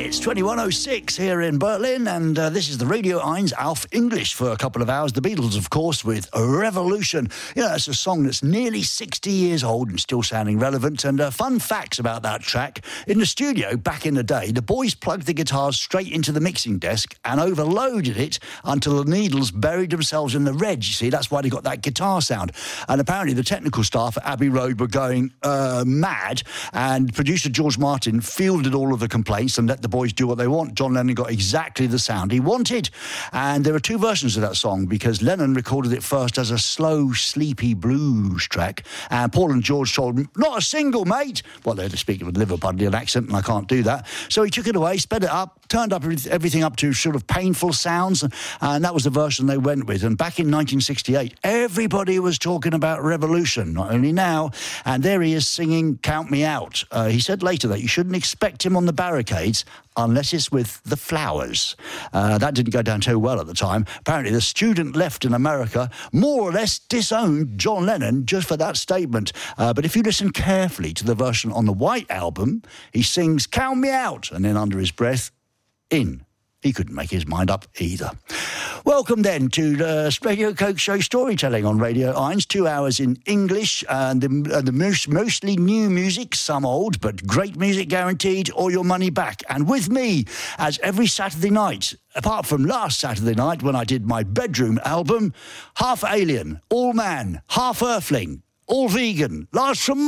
It's 21:06 here in Berlin, and this is the Radio 1 Alf English for a couple of hours. The Beatles, of course, with Revolution. You know, it's a song that's nearly 60 years old and still sounding relevant. And fun facts about that track. In the studio, back in the day, the boys plugged the guitars straight into the mixing desk and overloaded it until the needles buried themselves in the red. You see, that's why they got that guitar sound. And apparently the technical staff at Abbey Road were going mad, and producer George Martin fielded all of the complaints and let the boys do what they want. John Lennon got exactly the sound he wanted. And there are two versions of that song, because Lennon recorded it first as a slow, sleepy blues track, and Paul and George told him, not a single, mate. Well, they're speaking with a Liverpudlian accent, and I can't do that. So he took it away, sped it up, turned up everything up to sort of painful sounds, and that was the version they went with. And back in 1968, everybody was talking about Revolution, not only now, and there he is singing Count Me Out. He said later that you shouldn't expect him on the barricades unless it's with the Flowers. That didn't go down too well at the time. Apparently the student left in America more or less disowned John Lennon just for that statement. But if you listen carefully to the version on the White Album, he sings Count Me Out, and then under his breath, in. He couldn't make his mind up either. Welcome then to the Radio Coke Show Storytelling on Radio 1. 2 hours in English, and the mostly new music, some old, but great music guaranteed, or your money back. And with me, as every Saturday night, apart from last Saturday night when I did my bedroom album, half alien, all man, half earthling, all vegan, Lars from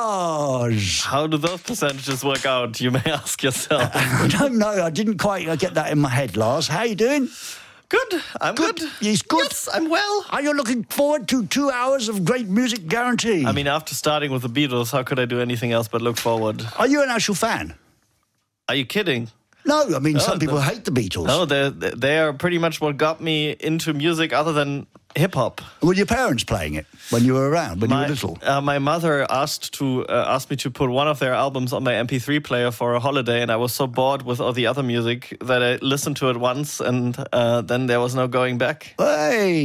Mars. How do those percentages work out, you may ask yourself? I don't know. I didn't quite get that in my head, Lars. How you doing? Good. I'm good. He's good. Yes, I'm well. Are you looking forward to 2 hours of great music guaranteed? I mean, after starting with the Beatles, how could I do anything else but look forward? Are you an actual fan? Are you kidding? No, I mean, some people hate the Beatles. No, they are pretty much what got me into music other than hip-hop. Were your parents playing it when you were around, when you were little? My mother asked me to put one of their albums on my MP3 player for a holiday, and I was so bored with all the other music that I listened to it once, and then there was no going back. Hey!